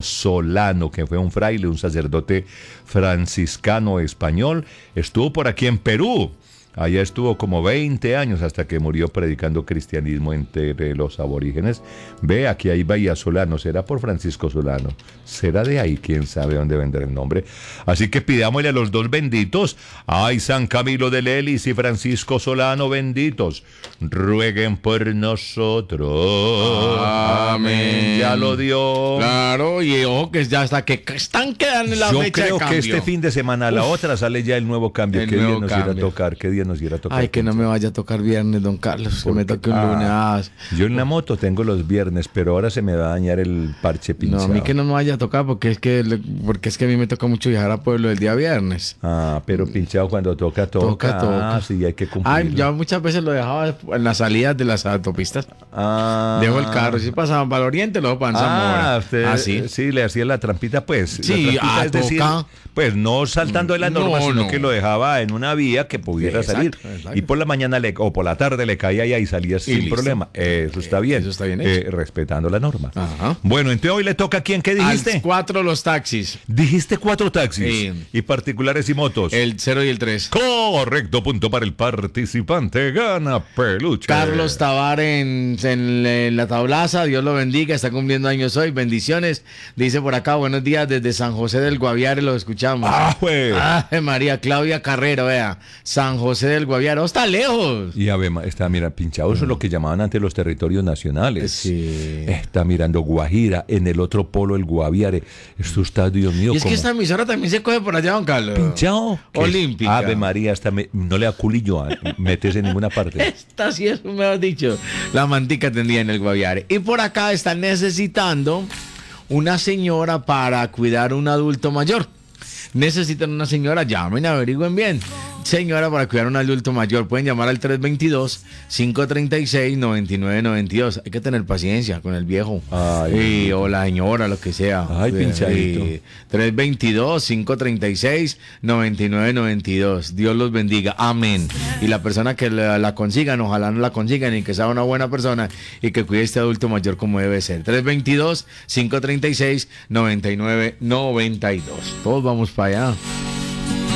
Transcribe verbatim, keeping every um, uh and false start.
Solano, que fue un fraile, un sacerdote franciscano español. Estuvo por aquí en Perú. Allá estuvo como veinte años hasta que murió predicando cristianismo entre los aborígenes. Ve, aquí hay Bahía Solano, será por Francisco Solano. Será de ahí, quién sabe dónde vendrá el nombre. Así que pidámosle a los dos benditos, ay, San Camilo de Lelis y Francisco Solano, benditos, rueguen por nosotros. Amén. Ya lo dio. Claro, y ojo que ya hasta que están quedando en la Yo fecha de creo cambio. que este fin de semana, a la Uf. otra, sale ya el nuevo cambio. El ¿Qué día nuevo nos irá a cambio. tocar? ¿Qué día nos irá a tocar? Ay, que no me vaya a tocar viernes, don Carlos, que me toque un Ah, lunes. Ah, yo en la moto tengo los viernes, pero ahora se me va a dañar el parche no, pinchado. a mí que no me vaya a tocar porque es que le- porque es que a mí me toca mucho viajar a Pueblo el día viernes. Ah, pero pinchado cuando toca, toca. Toca, toca. Ah, sí, hay que cumplir. Ay, yo muchas veces lo dejaba en las salidas de las autopistas. Ah. Dejo el carro, si pasaban para el oriente, luego para Ah, Zamora. usted, Así. sí, le hacía la trampita, pues. Sí, la trampita, ah, es decir, toca. pues no saltando de la norma, No, sino no. que lo dejaba en una vía que pudiera Exacto, salir. exacto. Y por la mañana le, o por la tarde le caía allá y salía sin listo. problema. Eso está bien. Eso está bien Eh, hecho. respetando la norma. Ajá. Bueno, entonces hoy le toca a quién, ¿qué dijiste? Al cuatro los taxis. Dijiste cuatro taxis Sí. y particulares y motos. El cero y el tres. Correcto, punto para el participante. Gana peluche. Carlos Tabar en, en, en la tablaza, Dios lo bendiga, está cumpliendo años hoy, bendiciones. Dice por acá, buenos días desde San José del Guaviare, lo escuchamos. Ah, pues. Ay, María Claudia Carrero, vea, San José del Guaviare, oh, está lejos. Y a ver, ma- está, mira, pinchado, eso es lo que llamaban antes los territorios nacionales. Sí. Está mirando Guajira, en el otro polo el Guaviare. Esto está, Dios mío, Y es que como esta emisora también se coge por allá, don Carlos. pinchado. ¿Qué es? Olímpica. Ave María, hasta me- no le da culillo, a- metes en ninguna parte. Esta sí es, me has dicho, la mantica tendría en el Guaviare. Y por acá están necesitando una señora para cuidar a un adulto mayor. Necesitan una señora, llamen, averigüen bien. Señora, para cuidar a un adulto mayor, pueden llamar al tres veintidós, cinco treinta y seis, noventa y nueve noventa y dos. Hay que tener paciencia con el viejo. Ay, Y- o la señora, lo que sea. Ay, pinchadito. Y tres veintidós, cinco treinta y seis, noventa y nueve noventa y dos. Dios los bendiga. Amén. Y la persona que la, la consigan, ojalá no la consigan y que sea una buena persona y que cuide a este adulto mayor como debe ser. tres veintidós, cinco treinta y seis, noventa y nueve noventa y dos. Todos vamos para allá.